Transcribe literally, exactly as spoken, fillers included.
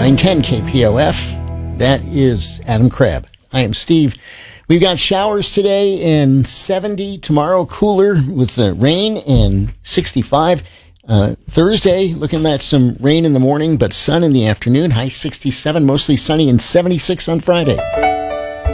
nine ten K P O F. That is Adam Crabb. I am Steve. We've got showers today and seventy. Tomorrow, cooler with the rain and sixty-five. Uh, Thursday, looking at some rain in the morning, but sun in the afternoon. High sixty-seven, mostly sunny, and seventy-six on Friday.